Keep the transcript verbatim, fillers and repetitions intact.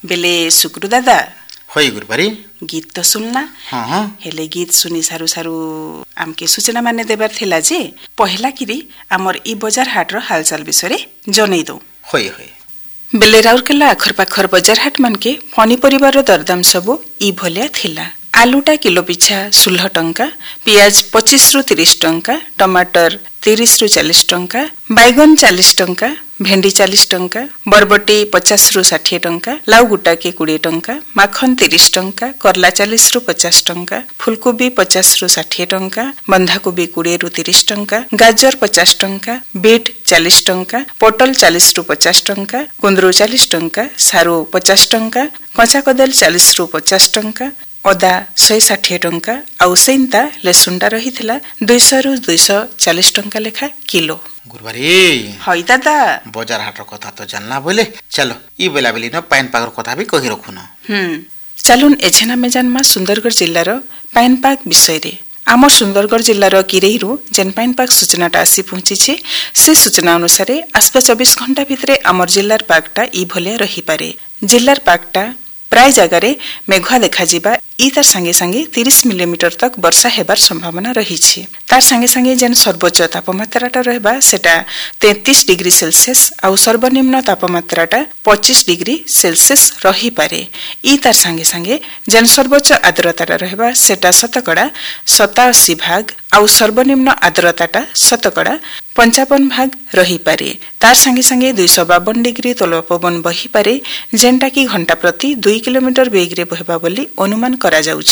बेले सुकुरु दादा होई गुरुबारी गीत तो सुनना हाँ हाँ हेले गीत सुनी सारू सारू आमके सूचना माने देबार थिला जे पहला किरी आमर ई बजार हाट रो हालचाल विषय जनै दो होई होई बेले राउरकेला आखर पाखर बजार हाट मानके पनीपरिबार दरदाम सबु ई भलिया थिला आलूटा किलो पिछा षोलह टंका पियाज पच्चीस रु तीस टंका टमाटर तीस रु चालीस टंका बैगन चालीस टंका भेंडी चालीस टंका बरबटी पचास रु षाठी टंका लाउ गुटा के बीस टंका माखन तीस टंका करला चालीस रु पचास टंका फुलकोबी पचास रु षाठी टंका बंधाकोबी बीस रु तीस टंका गाजर पचास टंका बीट चालीस टंका पोटल चालीस रु पचास टंका कुंदरू चालीस टंका सारू पचास टंका कच्चा कदल चालीस रु पचास टंका अदा शहे षाठी टंका आउ सेंता लेसुंडा रहिथिला दुईश रु दुईश चालीस टंका लेखा किलो गुरुबारी हई दादा बजार हाट रो कथा तो जानना बोले चलो ई बेला बेली न पाइन पागर कथा भी कहि रखुन हम्म चलुन एछेना में जानमा सुंदरगढ़ जिल्लार पाइन पाग विषय रे आम सुंदरगढ़ जिल्लार किरेहिरु जेन पाइन पाग सूचनाटा आसी पहुंची छे से सूचना अनुसार आसपा चौबीस घंटा भितरे आमर जिल्लार पागटा ई भलिया रही पारे जिल्लार पागटा प्राय जगार मेघुआ देखा जिबा ई तार संगे संगे तीस मिलीमीटर तक वर्षा हेबार संभावना रही छे तार संगे संगे जेन सर्वोच्च तापमात्राटा रहबा सेटा तैंतीस डिग्री सेल्सियस आउ सर्वनिम्न तापमात्राटा पच्चीस डिग्री सेल्सियस रही पारे ई तार संगे संगे जेन सर्वोच्च आर्द्रताटा रहबा सेटा शतकड़ा सतासी भाग आउ सर्वनिम्न आर्द्रताटा शतकड़ा पंचावन भाग रही पारे तार संगे संगे दुईश बावन डिग्री तल पवन बही पारे जेनटा कि घंटा प्रति दुई किलोमीटर बेग रे बहबा बोली अनुमान करा जाउछि।